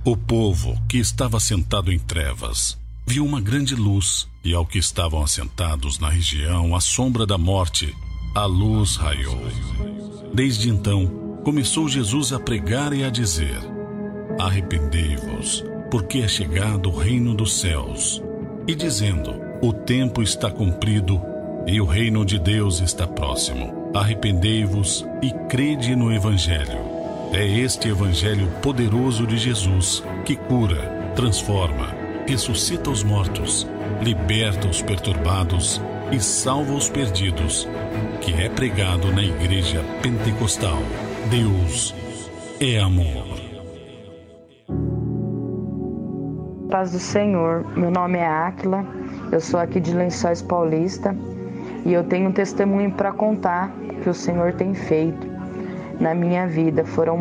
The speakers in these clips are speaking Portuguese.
O povo, que estava sentado em trevas, viu uma grande luz, e ao que estavam assentados na região à sombra da morte, a luz raiou. Desde então, começou Jesus a pregar e a dizer: arrependei-vos, porque é chegado o reino dos céus. E dizendo: o tempo está cumprido e o reino de Deus está próximo. Arrependei-vos e crede no Evangelho. É este Evangelho poderoso de Jesus que cura, transforma, ressuscita os mortos, liberta os perturbados e salva os perdidos, que é pregado na Igreja Pentecostal. Deus é amor. Paz do Senhor, meu nome é Áquila, eu sou aqui de Lençóis Paulista e eu tenho um testemunho para contar que o Senhor tem feito na minha vida. Foram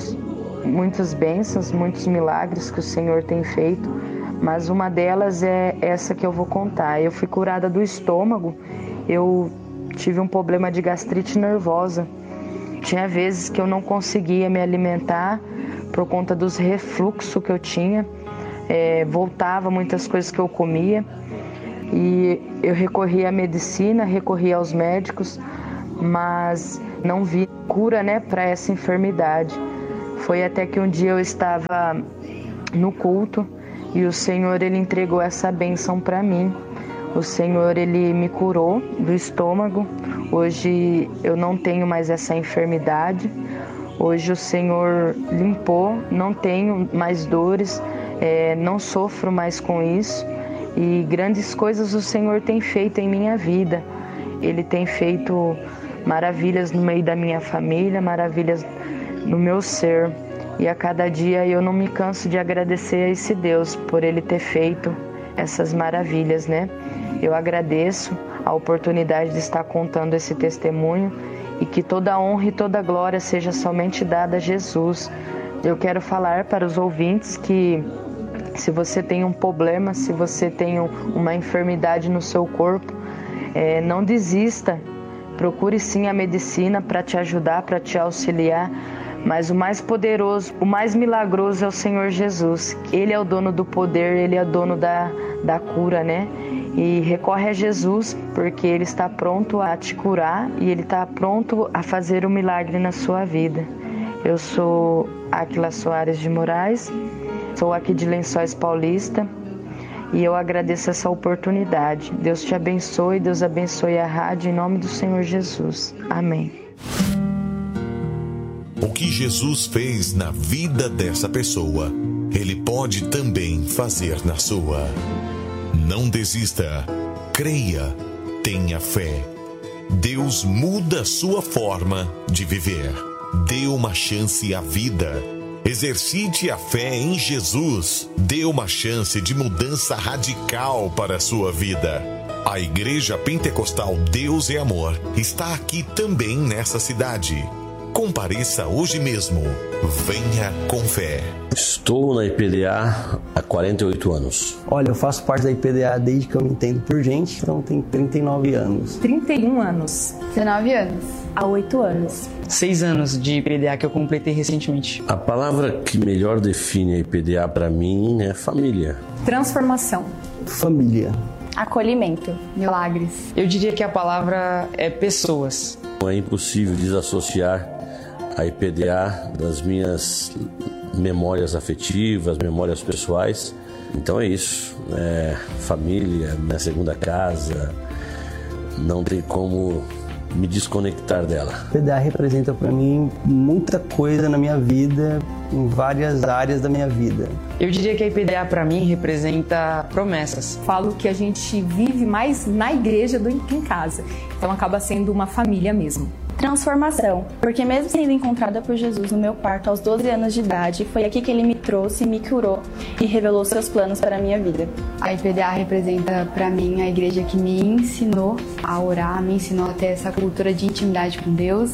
muitas bênçãos, muitos milagres que o Senhor tem feito, mas uma delas é essa que eu vou contar. Eu fui curada do estômago, eu tive um problema de gastrite nervosa. Tinha vezes que eu não conseguia me alimentar por conta dos refluxos que eu tinha. Voltava muitas coisas que eu comia e eu recorri à medicina, recorri aos médicos, mas não vi cura, para essa enfermidade. Foi até que um dia eu estava no culto e o Senhor, Ele entregou essa bênção para mim. O Senhor, Ele me curou do estômago. Hoje eu não tenho mais essa enfermidade. Hoje o Senhor limpou, não tenho mais dores, não sofro mais com isso. E grandes coisas o Senhor tem feito em minha vida. Ele tem feito maravilhas no meio da minha família, maravilhas no meu ser. E a cada dia eu não me canso de agradecer a esse Deus por Ele ter feito essas maravilhas, Eu agradeço a oportunidade de estar contando esse testemunho e que toda a honra e toda a glória seja somente dada a Jesus. Eu quero falar para os ouvintes que se você tem um problema, se você tem uma enfermidade no seu corpo, não desista. Procure sim a medicina para te ajudar, para te auxiliar. Mas o mais poderoso, o mais milagroso é o Senhor Jesus. Ele é o dono do poder, Ele é o dono da cura, E recorre a Jesus, porque Ele está pronto a te curar e Ele está pronto a fazer um milagre na sua vida. Eu sou Áquila Soares de Moraes, sou aqui de Lençóis Paulista e eu agradeço essa oportunidade. Deus te abençoe, Deus abençoe a rádio, em nome do Senhor Jesus. Amém. O que Jesus fez na vida dessa pessoa, Ele pode também fazer na sua. Não desista, creia, tenha fé. Deus muda a sua forma de viver. Dê uma chance à vida. Exercite a fé em Jesus. Dê uma chance de mudança radical para a sua vida. A Igreja Pentecostal Deus é Amor está aqui também nessa cidade. Compareça hoje mesmo. Venha com fé. Estou na IPDA há 48 anos. Olha, eu faço parte da IPDA desde que eu me entendo por gente, então tenho 39 anos. 31 anos. 19 anos. Há 8 anos. 6 anos de IPDA que eu completei recentemente. A palavra que melhor define a IPDA para mim é família. Transformação. Família. Acolhimento. Milagres. Eu diria que a palavra é pessoas. Não é impossível desassociar a IPDA das minhas memórias afetivas, memórias pessoais. Então é isso, família, minha segunda casa, não tem como me desconectar dela. A IPDA representa para mim muita coisa na minha vida, em várias áreas da minha vida. Eu diria que a IPDA para mim representa promessas. Falo que a gente vive mais na igreja do que em casa, então acaba sendo uma família mesmo. Transformação, porque mesmo sendo encontrada por Jesus no meu quarto aos 12 anos de idade, foi aqui que Ele me trouxe, me curou e revelou seus planos para a minha vida. A IPDA representa para mim a igreja que me ensinou a orar, me ensinou a ter essa cultura de intimidade com Deus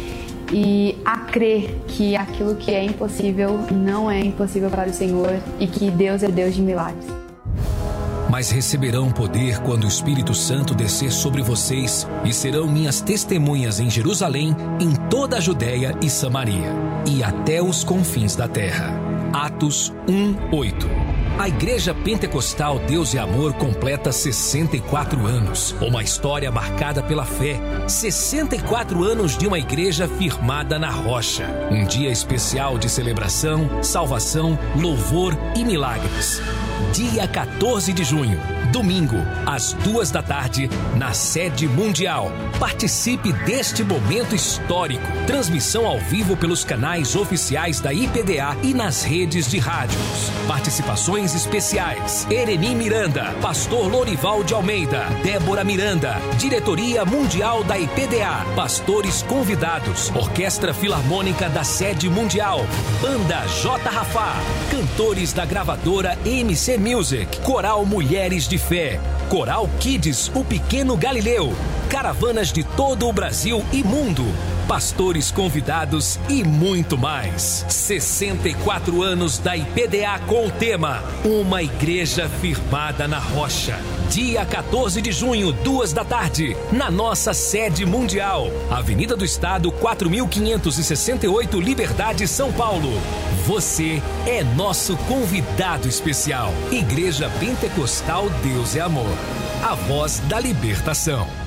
e a crer que aquilo que é impossível não é impossível para o Senhor e que Deus é Deus de milagres. Mas receberão poder quando o Espírito Santo descer sobre vocês e serão minhas testemunhas em Jerusalém, em toda a Judéia e Samaria e até os confins da terra. Atos 1:8. A Igreja Pentecostal Deus e Amor completa 64 anos. Uma história marcada pela fé. 64 anos de uma igreja firmada na rocha. Um dia especial de celebração, salvação, louvor e milagres. Dia 14 de junho, domingo, às 14h, na sede mundial. Participe deste momento histórico. Transmissão ao vivo pelos canais oficiais da IPDA e nas redes de rádios. Participações especiais: Ereni Miranda, Pastor Lorival de Almeida, Débora Miranda, Diretoria Mundial da IPDA, pastores convidados, Orquestra Filarmônica da Sede Mundial, Banda J. Rafá, cantores da gravadora MC Music, Coral Mulheres de Fé, Coral Kids, o Pequeno Galileu, caravanas de todo o Brasil e mundo, pastores convidados e muito mais. 64 anos da IPDA com o tema Uma Igreja Firmada na Rocha. Dia 14 de junho, 14h, na nossa sede mundial. Avenida do Estado, 4568, Liberdade, São Paulo. Você é nosso convidado especial. Igreja Pentecostal Deus é Amor. A voz da libertação.